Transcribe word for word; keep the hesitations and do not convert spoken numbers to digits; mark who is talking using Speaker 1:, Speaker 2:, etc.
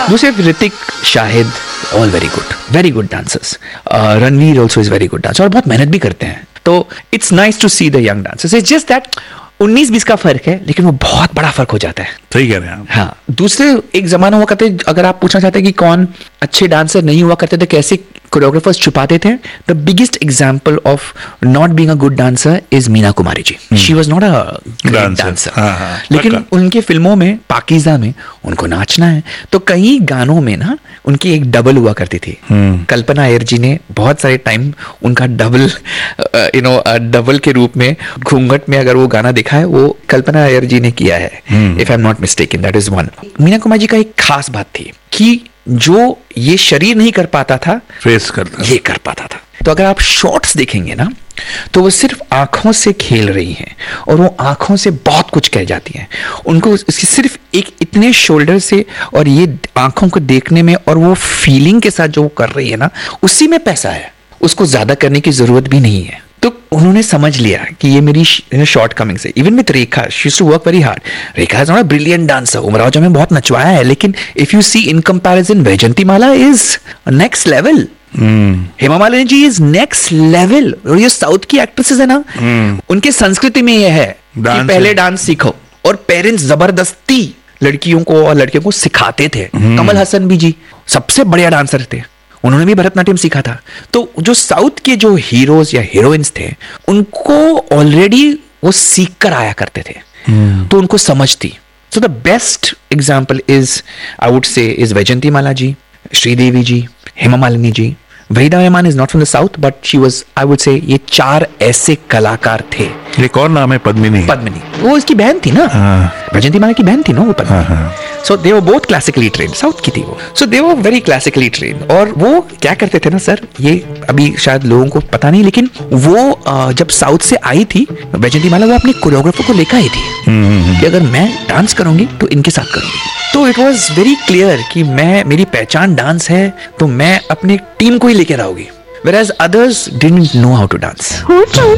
Speaker 1: दूसरे Hrithik, Shahid, all very good, very good dancers. Ranveer also is very good dancer और बहुत मेहनत भी करते हैं. तो it's nice to see the young dancers. It's just that उन्नीस बीस का फर्क है, लेकिन वो बहुत बड़ा फर्क हो जाता है.
Speaker 2: सही कह रहे हैं आप.
Speaker 1: हाँ, दूसरे एक जमाना हुआ करते, अगर आप पूछना चाहते हैं कि कौन अच्छे डांसर नहीं हुआ करते थे, कैसे कोरियोग्राफर्स छुपाते थे, the biggest example of not being a good dancer is Meena Kumari ji. She was not a great dancer, लेकिन उनके फिल्मों में, पाकीज़ा में उनको नाचना है, तो कई गानों में ना उनकी एक डबल हुआ करती थी. कल्पना अय्यर जी ने बहुत सारे टाइम उनका डबल, यू नो डबल के रूप में घूंघट में अगर वो गाना दिखा है, वो कल्पना अय्यर जी ने किया है, if I am not mistaken. That is one. Meena Kumari ji का एक खास बात थी कि जो ये शरीर नहीं कर पाता था, फेस करता ये कर पाता था. तो अगर आप शॉट्स देखेंगे ना, तो वो सिर्फ आंखों से खेल रही हैं और वो आंखों से बहुत कुछ कह जाती हैं. उनको सिर्फ एक इतने शोल्डर से और ये आंखों को देखने में और वो फीलिंग के साथ जो वो कर रही है ना, उसी में पैसा है. उसको ज्यादा करने की जरूरत भी नहीं है. तो उन्होंने समझ लिया कि ये मेरी शॉर्ट कमिंग से. Even with Rekha, she used to work very hard. Rekha is not a brilliant dancer. Umrao जब में बहुत नचवाया है, लेकिन if you see in comparison, Vaijayanti Mala is next level. Hema Malini ji is next level. और ये साउथ की एक्ट्रेसेस है ना, hmm. उनके संस्कृति में ये है कि पहले डांस सीखो, और पेरेंट्स जबरदस्ती लड़कियों को और लड़कियों को सिखाते थे. hmm. कमल हसन भी जी सबसे बढ़िया डांसर थे, उन्होंने भी भरतनाट्यम सीखा था. तो जो साउथ के जो हीरोज या हीरोइंस थे, उनको ऑलरेडी वो सीख कर आया करते थे. hmm. तो उनको समझ थी. So the best example is, I would say, is Vaijayanti Mala ji, Sridevi ji, Hema Malini ji. Waheeda Rehman is not from the south, but she was, I would say, ये चार ऐसे कलाकार थे.
Speaker 2: एक और नाम है पद्मिनी.
Speaker 1: पद्मिनी वो इसकी बहन थी ना, वैजयंती माला की बहन थी ना वो पद्मिनी. सो दे were both classically trained, south की थी वो. सो दे वर वेरी क्लासिकली ट्रेन्ड. और वो क्या करते थे ना सर, ये अभी शायद लोगों को पता नहीं, लेकिन वो जब साउथ से आई थी वैजयंती माला, वो अपनी कोरियोग्राफर को लेकर आई थी कि अगर मैं डांस करूंगी तो इनके साथ करूंगी. तो इट वॉज वेरी क्लियर कि मैं, मेरी पहचान डांस है, तो मैं अपनी टीम को ही लेकर आऊंगी. Whereas others didn't know how to dance.